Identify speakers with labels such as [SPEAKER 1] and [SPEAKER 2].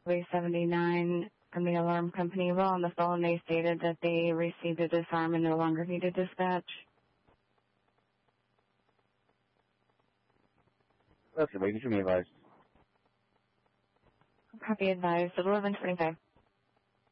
[SPEAKER 1] 79 from the alarm company. While on the phone, they stated that they received a disarm and no longer needed dispatch.
[SPEAKER 2] Okay, wait, you should be advised.
[SPEAKER 1] Copy advised at 11:25.